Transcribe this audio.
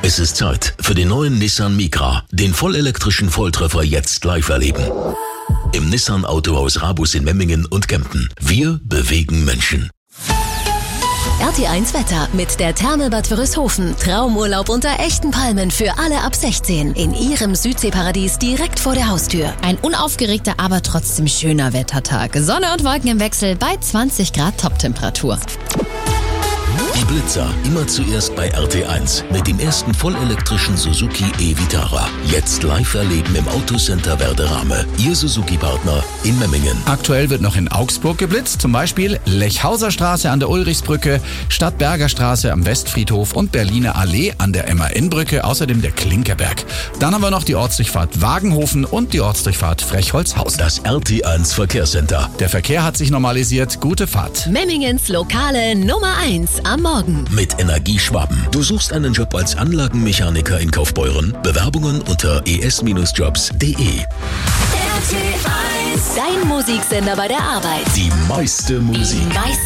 Es ist Zeit für den neuen Nissan Micra. Den vollelektrischen Volltreffer jetzt live erleben. Im Nissan Autohaus Rabus in Memmingen und Kempten. Wir bewegen Menschen. RT1 Wetter mit der Therme Bad Wörishofen. Traumurlaub unter echten Palmen für alle ab 16. In ihrem Südseeparadies direkt vor der Haustür. Ein unaufgeregter, aber trotzdem schöner Wettertag. Sonne und Wolken im Wechsel bei 20 Grad Toptemperatur. Die Blitzer immer zuerst bei RT1 mit dem ersten vollelektrischen Suzuki e-Vitara. Jetzt live erleben im Autocenter Werderame. Ihr Suzuki-Partner in Memmingen. Aktuell wird noch in Augsburg geblitzt, zum Beispiel Lechhauser Straße an der Ulrichsbrücke, Stadtberger Straße am Westfriedhof und Berliner Allee an der MAN-Brücke, außerdem der Klinkerberg. Dann haben wir noch die Ortsdurchfahrt Wagenhofen und die Ortsdurchfahrt Frechholzhausen. Das RT1 Verkehrscenter. Der Verkehr hat sich normalisiert. Gute Fahrt. Memmingens lokale Nummer 1 am Morgen. Mit Energieschwaben. Du suchst einen Job als Anlagenmechaniker in Kaufbeuren? Bewerbungen unter es-jobs.de. RT1, dein Musiksender bei der Arbeit. Die meiste Musik.